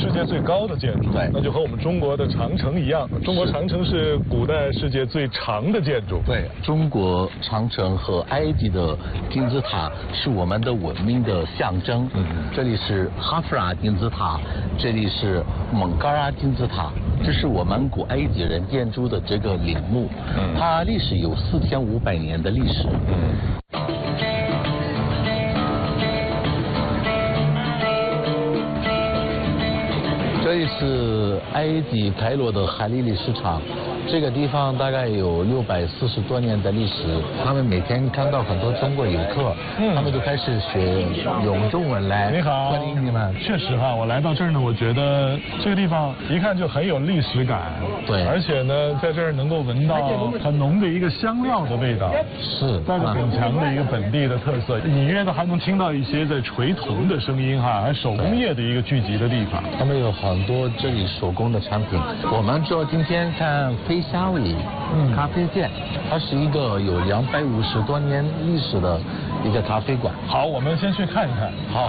世界最高的建筑， 对， 那就和我们中国的长城一样，中国长城是古代世界最长的建筑。 对，中国长城和埃及的金字塔是我们的文明的象征。这里是哈夫拉金字塔，这里是蒙嘎拉金字塔，这是我们古埃及人建筑的这个陵墓。它历史有4500年的历史。这里是埃及开罗的海利里市场，这个地方大概有640多年的历史。他们每天看到很多中国游客，他们就开始学用中文来。 你好， 欢迎你们。 确实哈，我来到这儿呢，我觉得这个地方一看就很有历史感。 对， 而且呢，在这儿能够闻到很浓的一个香料的味道， 是带着很强的一个本地的特色，隐约的还能听到一些在锤铜的声音哈，还手工业的一个聚集的地方。 他们有很多这里手工的产品。我们就今天看飞夏威咖啡店，它是一个有250多年历史的一个咖啡馆。 好，我们先去看一看。 好。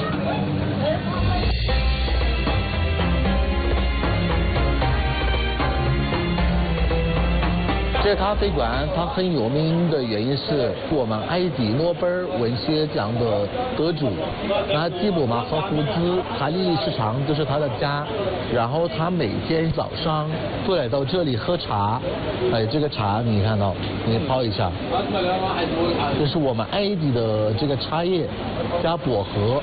这个咖啡馆它很有名的原因是我们埃及诺贝尔文学奖的得主，那基普马赫夫兹海利里市场就是他的家，然后他每天早上会来到这里喝茶。哎，这个茶你看到，你泡一下，这是我们埃及的这个茶叶加薄荷，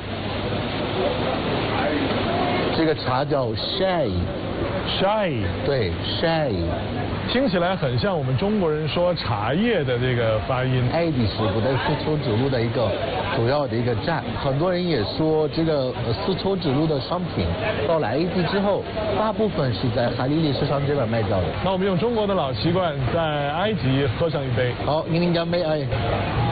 这个茶叫 shai， 对 shai。 听起来很像我们中国人说茶叶的这个发音。 埃及是古代丝绸之路的一个主要的一个站，很多人也说这个丝绸之路的商品到了埃及之后，大部分是在海利里市场这边卖掉的。 那我们用中国的老习惯，在埃及喝上一杯。 好，您干杯，哎。